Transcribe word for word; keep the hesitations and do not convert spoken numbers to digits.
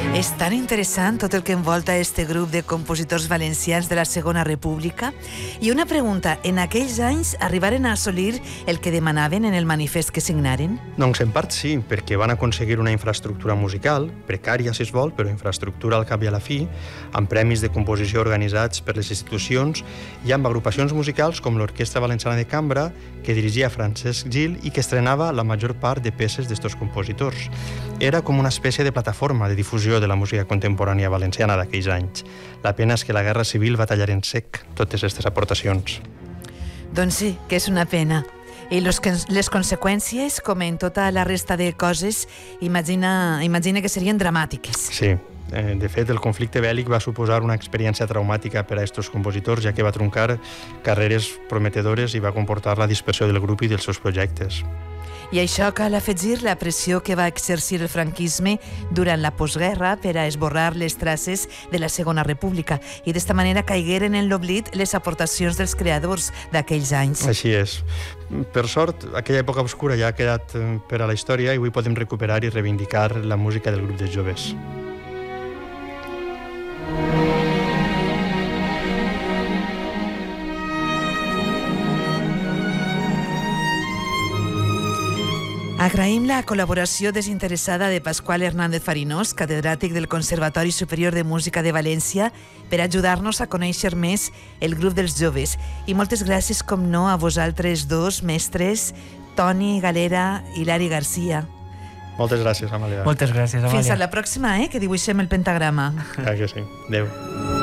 És tan interessant tot el que envolta este grup de compositors valencians de la Segona República. I una pregunta, en aquells anys arribaren a assolir el que demanaven en el manifest que signaren? Doncs en part sí, perquè van aconseguir una infraestructura musical, precària si es vol, però infraestructura al cap i a la fi, amb premis de composició organitzats per les institucions i amb agrupacions musicals com l'Orquestra Valenciana de Cambra, que dirigia Francesc Gil i que estrenava la major part de peces d'estos compositors. Era com una espècie de plataforma de difusió de la música contemporània valenciana d'aquells anys. La pena és que la Guerra Civil va tallar en sec totes aquestes aportacions. Doncs sí, que és una pena. I los, les conseqüències, com en tota la resta de coses, imagina, imagina que serien dramàtiques. Sí. De fet, el conflicte bèl·lic va suposar una experiència traumàtica per a aquests compositors, ja que va truncar carreres prometedores i va comportar la dispersió del grup i dels seus projectes. I això cal afegir la pressió que va exercir el franquisme durant la postguerra per a esborrar les traces de la Segona República i d'esta manera caigueren en l'oblit les aportacions dels creadors d'aquells anys. Així és. Per sort, aquella època obscura ja ha quedat per a la història i avui podem recuperar i reivindicar la música del grup de joves. Agraïm la col·laboració desinteressada de Pasqual Hernández Farinós, catedràtic del Conservatori Superior de Música de València, per ajudar-nos a conèixer més el grup dels joves. I moltes gràcies, com no, a vosaltres dos mestres, Toni Galera i Hilari Garcia. Moltes gràcies, Amàlia. Moltes gràcies, Amàlia. Fins a la pròxima, eh, que dibuixem el pentagrama. Ah, que sí. Adéu.